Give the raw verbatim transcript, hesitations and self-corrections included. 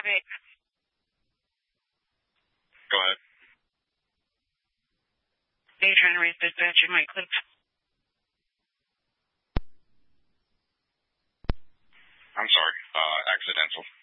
traffic. Go ahead. Are you trying to raise dispatch in my clip? I'm sorry. Uh, accidental.